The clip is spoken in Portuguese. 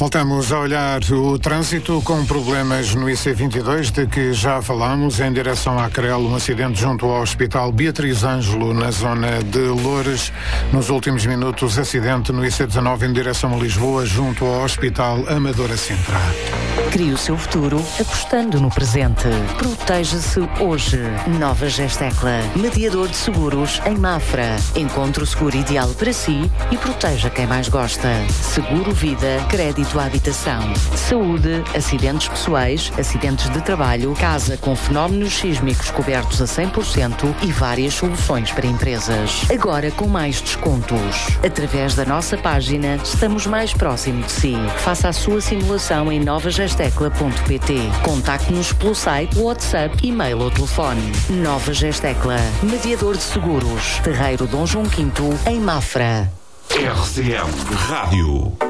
Voltamos a olhar o trânsito com problemas no IC22, de que já falámos, em direção à Crel, um acidente junto ao Hospital Beatriz Ângelo, na zona de Loures. Nos últimos minutos, acidente no IC19 em direção a Lisboa, junto ao Hospital Amadora Sintra. Crie o seu futuro apostando no presente. Proteja-se hoje. Nova Gestecla, mediador de seguros em Mafra. Encontre o seguro ideal para si e proteja quem mais gosta. Seguro Vida, crédito à habitação. Saúde, acidentes pessoais, acidentes de trabalho, casa com fenómenos sísmicos cobertos a 100% e várias soluções para empresas. Agora com mais descontos. Através da nossa página, estamos mais próximo de si. Faça a sua simulação em novagestecla.pt. Contacte-nos pelo site, WhatsApp, e-mail ou telefone. Nova Gestecla, mediador de seguros. Terreiro Dom João V, em Mafra. RCM Rádio.